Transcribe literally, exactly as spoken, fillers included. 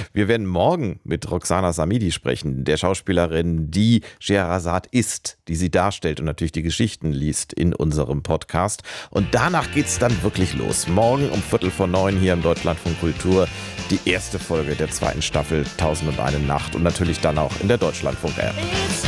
Wir werden morgen mit Roxana Samidi sprechen, der Schauspielerin, die Scheherazade ist, die sie darstellt und natürlich die Geschichten liest in unserem Podcast. Und danach geht's dann wirklich los. Morgen um Viertel vor neun hier im Deutschlandfunk Kultur die erste Folge der zweiten Staffel Tausend und eine Nacht und natürlich dann auch in der Deutschlandfunk-App.